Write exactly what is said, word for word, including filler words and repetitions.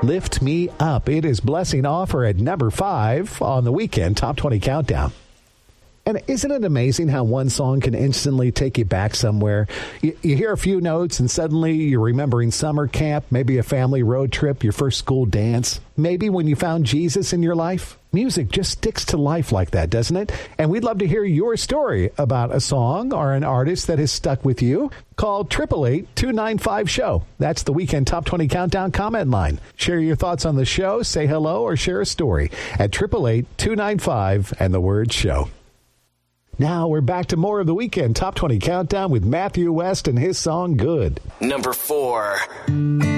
Lift Me Up. It is Blessing Offer at number five on the Weekend Top twenty Countdown. And isn't it amazing how one song can instantly take you back somewhere? You, you hear a few notes and suddenly you're remembering summer camp, maybe a family road trip, your first school dance, maybe when you found Jesus in your life. Music just sticks to life like that, doesn't it? And we'd love to hear your story about a song or an artist that has stuck with you. Call eight eight eight, two nine five, show. That's the Weekend Top twenty Countdown comment line. Share your thoughts on the show, say hello, or share a story at eight eight eight, two nine five and the word show. Now we're back to more of the Weekend Top twenty Countdown with Matthew West and his song Good. Number four.